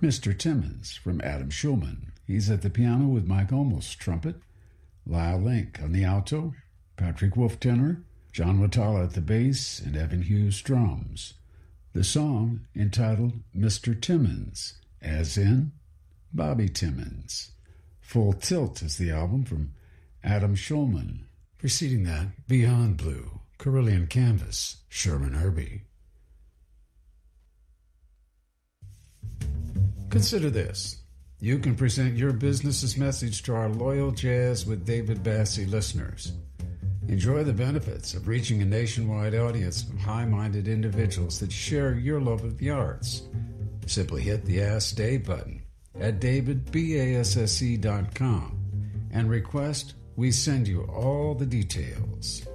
Mr. Timmons from Adam Schulman. He's at the piano with Mike Olmos, trumpet, Lyle Link on the alto, Patrick Wolf tenor, John Watala at the bass, and Evan Hughes drums. The song, entitled Mr. Timmons, as in Bobby Timmons. Full Tilt is the album from Adam Schulman. Preceding that, Beyond Blue, Carillion Canvas, Sherman Irby. Consider this. You can present your business's message to our loyal Jazz with David Bassie listeners. Enjoy the benefits of reaching a nationwide audience of high-minded individuals that share your love of the arts. Simply hit the Ask Dave button at davidbasse.com and request we send you all the details.